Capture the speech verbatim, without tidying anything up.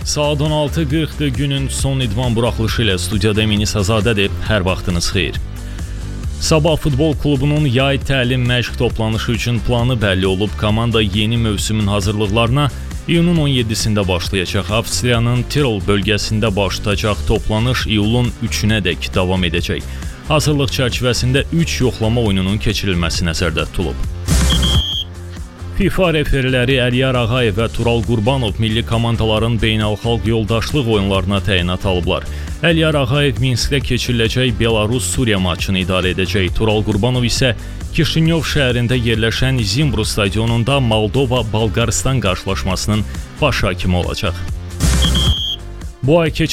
Saat on altı qırxdır, günün son idman buraxılışı ilə studiyada Emin İsazadədir. Hər vaxtınız xeyir. Sabah futbol klubunun yay təlim məşq toplanışı üçün planı bəlli olub. Komanda yeni mövsümün hazırlıqlarına iyunun on yeddisində başlayacaq. Avstriyanın Tirol bölgəsində baş tutacaq toplanış iyulun üçünə dək davam edəcək. Hazırlıq çərçivəsində üç yoxlama oyununun keçirilməsi nəzərdə tutulub. FIFA referləri Əliyar Ağayev və Tural Qurbanov milli komandaların beynəlxalq yoldaşlıq oyunlarına təyinat alıblar. Əliyar Ağayev Minskdə keçiriləcək Belarus-Suriya maçını idarə edəcək. Tural Qurbanov isə Kişinyov şəhərində yerləşən Zimbru stadionunda Moldova-Balqaristan qarşılaşmasının baş hakimi olacaq. Bu ay